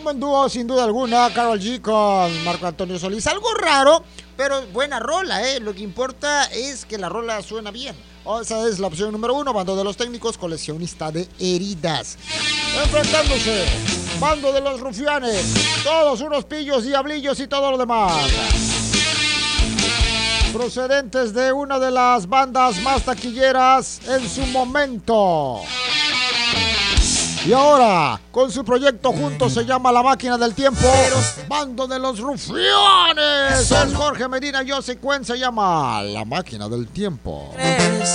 buen dúo, sin duda alguna, Karol G con Marco Antonio Solís. Algo raro, pero buena rola, ¿eh? Lo que importa es que la rola suena bien. Esa es la opción número 1, Bando de los Técnicos, coleccionista de heridas. Enfrentándose, Bando de los Rufianes, todos unos pillos, diablillos y todo lo demás. Procedentes de una de las bandas más taquilleras en su momento. Y ahora, con su proyecto juntos, se llama La Máquina del Tiempo. Bando de los Rufianes. Es Jorge Medina y José Cuen, se llama La Máquina del Tiempo.